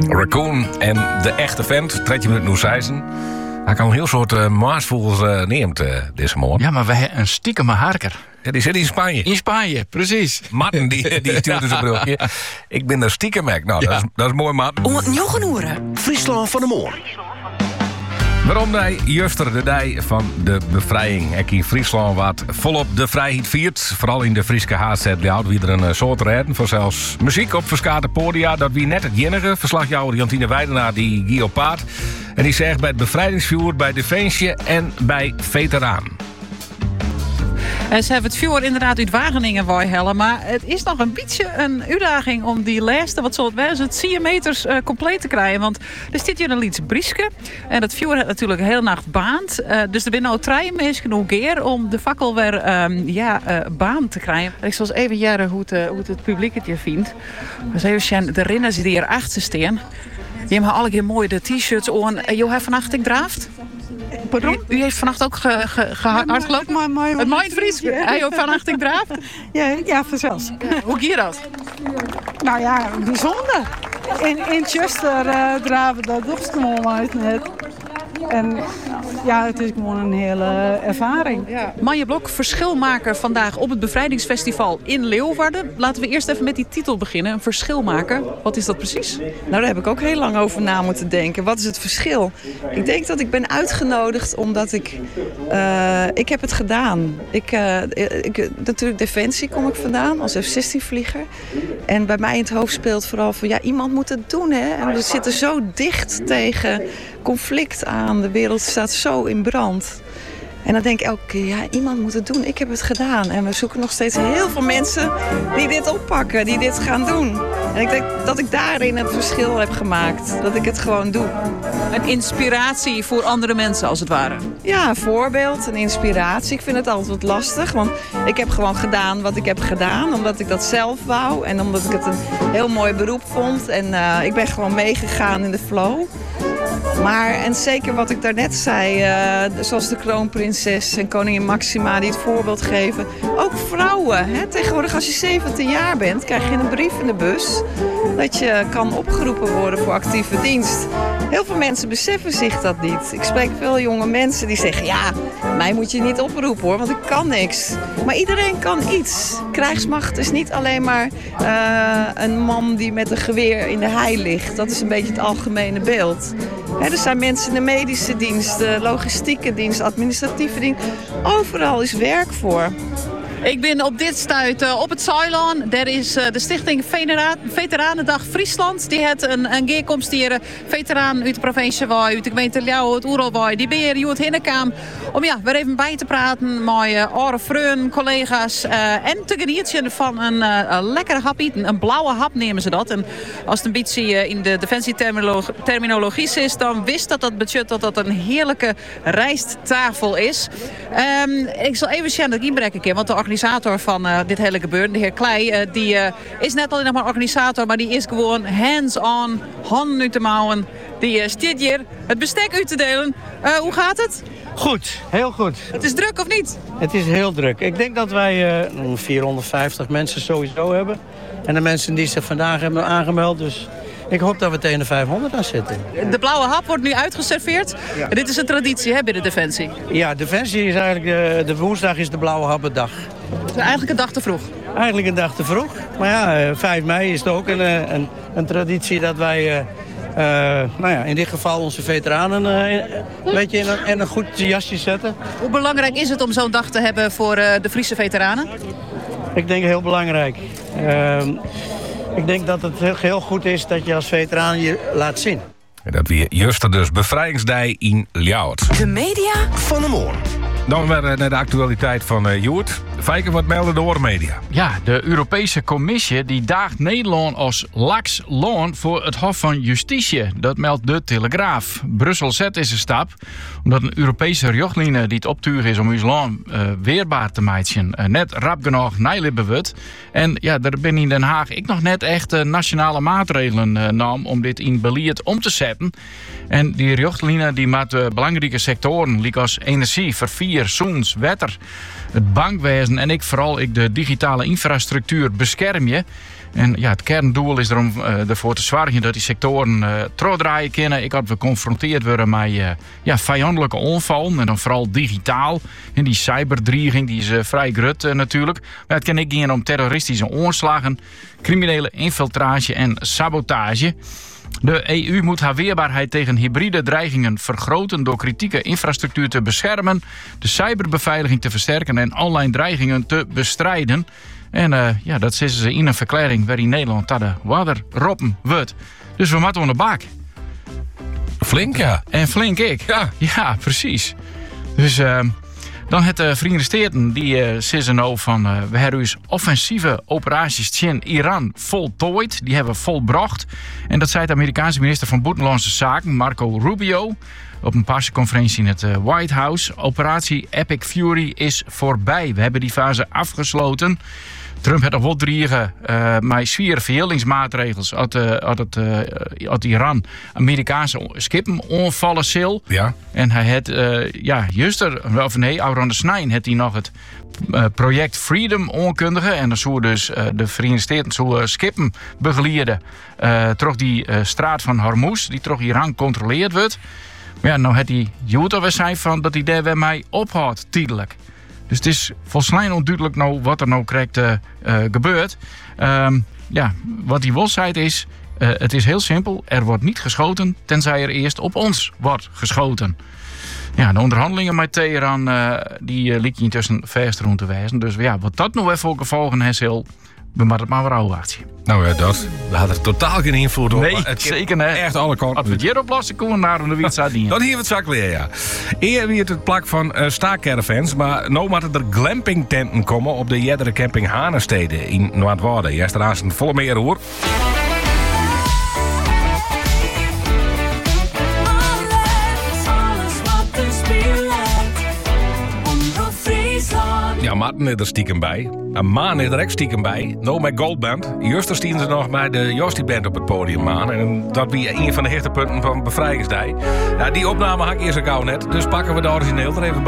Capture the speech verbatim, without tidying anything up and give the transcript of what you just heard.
Raccoon en de echte vent, treedje minuten nu zeizen. Hij kan een heel soort uh, maasvoels uh, neemt uh, deze morgen. Ja, maar we hebben een stiekeme harker. Ja, die zit in Spanje. In Spanje, precies. Martin, die, die stuurde zijn brugje. Ik ben de stiekemek. Nou, ja. dat, is, dat is mooi, Martin. Om het njochen oeren. Friesland van de Moor. Waarom wij juster de dij van de bevrijding. Ik in Friesland wat volop de vrijheid viert. Vooral in de Frieske haazet houdt wie er een uh, soort redden. Voor zelfs muziek op verschillende podia. Dat wie net het jenige. Verslagjouwer Jantine Weidenaar die Giopaard. En die zegt bij het bevrijdingsvuur, bij Defensie en bij Veteraan. En ze hebben het vuur inderdaad uit Wageningen waaihellen. Maar het is nog een beetje een uitdaging om die laatste, wat zal het wel, het tien meters uh, compleet te krijgen. Want er zit hier een lieds Brieske. En dat vuur heeft natuurlijk een hele nacht baand. Uh, dus er zijn nou drie mensen genoeg keer om de fakkel weer um, ja, uh, baan te krijgen. Ik zal eens even jaren hoe het, uh, hoe het publiek het hier vindt. Dus even zien, de renners die hier achter staan. Die hebben alle keer mooi de t-shirts aan. Uh, Jo heeft vannacht ik draaft. Pardon? U, u heeft vannacht ook ge, ge, ge, ja, hardgelopen? Maar, maar, het Mindvries? Hij ook vannacht ik draaft? Ja, ja, vanzelfs. Hoe gier dat? Nou ja, bijzonder. In, in Chester uh, draven dat dochstemol uit net. En ja, het is gewoon een hele ervaring. Ja. Manje Blok, verschilmaker vandaag op het Bevrijdingsfestival in Leeuwarden. Laten we eerst even met die titel beginnen. Een verschilmaker. Wat is dat precies? Nou, daar heb ik ook heel lang over na moeten denken. Wat is het verschil? Ik denk dat ik ben uitgenodigd omdat ik... Uh, ik heb het gedaan. Ik, uh, ik, natuurlijk Defensie kom ik vandaan als F zestien vlieger. En bij mij in het hoofd speelt vooral van... ja, iemand moet het doen, hè. En we zitten zo dicht tegen conflict aan. De wereld staat zo in brand. En dan denk ik elke keer, ja, iemand moet het doen. Ik heb het gedaan. En we zoeken nog steeds heel veel mensen die dit oppakken, die dit gaan doen. En ik denk dat ik daarin het verschil heb gemaakt. Dat ik het gewoon doe. Een inspiratie voor andere mensen, als het ware. Ja, een voorbeeld, een inspiratie. Ik vind het altijd wat lastig, want ik heb gewoon gedaan wat ik heb gedaan. Omdat ik dat zelf wou en omdat ik het een heel mooi beroep vond. En uh, ik ben gewoon meegegaan in de flow. Maar, en zeker wat ik daarnet zei, uh, zoals de kroonprinses en koningin Maxima die het voorbeeld geven. Ook vrouwen. Hè? Tegenwoordig als je zeventien jaar bent, krijg je een brief in de bus dat je kan opgeroepen worden voor actieve dienst. Heel veel mensen beseffen zich dat niet. Ik spreek veel jonge mensen die zeggen, ja, mij moet je niet oproepen hoor, want ik kan niks. Maar iedereen kan iets. Krijgsmacht is niet alleen maar uh, een man die met een geweer in de hei ligt. Dat is een beetje het algemene beeld. He, er zijn mensen in de medische dienst, de logistieke dienst, administratieve dienst. Overal is werk voor. Ik ben op dit stuit uh, op het Zeiland. Daar is uh, de stichting Venera- Veteranendag Friesland. Die heeft een, een geerkomst hier. Uh, veteranen uit de provincie Waai, uit de gemeente Ljouwen, uit Oeralwaai. Die ben hier uit Hinnekam. Om ja, weer even bij te praten met uh, oude vrienden, collega's. Uh, en te genieten van een, uh, een lekkere hapje. Een blauwe hap nemen ze dat. En als het een beetje uh, in de defensieterminologie is, dan wist dat dat budget dat dat een heerlijke rijsttafel is. Um, ik zal even zien dat ik inbrek een keer, want de organisator van uh, dit hele gebeuren, de heer Klei, uh, die uh, is net alleen nog maar organisator, maar die is gewoon hands-on, handen uit de mouwen. Die uh, staat hier het bestek uit te delen. Uh, hoe gaat het? Goed, heel goed. Het is druk of niet? Het is heel druk. Ik denk dat wij uh, vierhonderdvijftig mensen sowieso hebben. En de mensen die zich vandaag hebben aangemeld, dus ik hoop dat we tegen de vijfhonderd aan zitten. De blauwe hap wordt nu uitgeserveerd. Ja. Dit is een traditie hè, binnen Defensie. Ja, Defensie is eigenlijk, de, de woensdag is de blauwe happendag. Dus eigenlijk een dag te vroeg? Eigenlijk een dag te vroeg. Maar ja, vijf mei is het ook een, een, een traditie dat wij uh, uh, nou ja, in dit geval onze veteranen uh, een beetje in een, in een goed jasje zetten. Hoe belangrijk is het om zo'n dag te hebben voor uh, de Friese veteranen? Ik denk heel belangrijk. Uh, Ik denk dat het heel goed is dat je als veteraan je laat zien. En dat weer juist dus bevrijdingsdij in Ljouwert. De media van de morgen. Dan weer naar de actualiteit van uh, Joert. Fijken wat melden de oormedia. Ja, de Europese Commissie die daagt Nederland als lax loon voor het Hof van Justitie. Dat meldt de Telegraaf. Brussel zet is een stap omdat een Europese richtlijn die het optuigen is om ons land uh, weerbaar te maken uh, net rap genoeg nijlippen wordt. En ja, er ben in Den Haag ik nog net echt uh, nationale maatregelen uh, nam om dit in beleid om te zetten. En die richtlijnen die met uh, belangrijke sectoren, zoals energie, vervoer wier, zoens, wetter, het bankwezen en ik vooral ik de digitale infrastructuur bescherm je. En ja, het kerndoel is erom uh, ervoor te zorgen dat die sectoren uh, terugdraaien kunnen. Ik had we geconfronteerd worden met uh, ja, vijandelijke onvallen. En dan vooral digitaal. En die cyberdreiging die is uh, vrij grut uh, natuurlijk. Maar het kan ook gaan om terroristische aanslagen, criminele infiltratie en sabotage. De E U moet haar weerbaarheid tegen hybride dreigingen vergroten door kritieke infrastructuur te beschermen, de cyberbeveiliging te versterken en online dreigingen te bestrijden. En uh, ja, dat zetten ze in een verklaring waarin Nederland dat de water roppen wordt. Dus we moeten aan de bak. Flink, ja. En flink ik. Ja. Ja, precies. Dus uh, dan het uh, Verenigde Staten, die uh, zeggen nou van uh, we hebben dus offensieve operaties in Iran voltooid. Die hebben we volbracht. En dat zei de Amerikaanse minister van Buitenlandse Zaken, Marco Rubio, op een persconferentie in het uh, White House. Operatie Epic Fury is voorbij. We hebben die fase afgesloten. Trump had nog wel dreigen uh, met zware verhelingsmaatregels uit, uh, uit, het, uh, uit Iran Amerikaanse skippen onvallen zal. Ja. En hij had, uh, ja, juist er, of nee, Aron de Snijn had hij nog het uh, project Freedom aankondigen. En dan zou dus uh, de Verenigde Staten zou, uh, skippen begeleiden uh, terug die uh, straat van Hormuz, die terug Iran controleerd wordt. Maar ja, nou had hij Utah weer zei van dat hij daar weer mee ophoudt, tijdelijk. Dus het is volstrekt onduidelijk nou wat er nou correct uh, uh, gebeurt. Um, ja, wat hij wel zei is, uh, het is heel simpel. Er wordt niet geschoten tenzij er eerst op ons wordt geschoten. Ja, de onderhandelingen met Teheran uh, die uh, liet je intussen verst rond te wijzen. Dus ja, wat dat nou even voor gevolgen heeft, heel, we moeten het maar weer afwachten. Nou ja, dat. We hadden er totaal geen invloed op. Nee, het zeker niet. Echt alle kanten. Als we het hier oplossen, komen we naar de Wietsa dienen. Dat hier we het zak weer, ja. Eer wie het het plak van uh, staakcaravans, maar nu moeten er glampingtenten komen op de Jeddere camping Hanestede in Noordwouden. Eerst een volle meer hoor. Ja, Martin is er stiekem bij. Een Maan is er ook stiekem bij. No met Goldband. Juster stien ze nog bij de Jostie Band op het podium, Maan. En dat was een van de hechtepunten van Bevrijdingsdag. Ja, die opname had ik eerst al gauw net. Dus pakken we de origineel er even bij.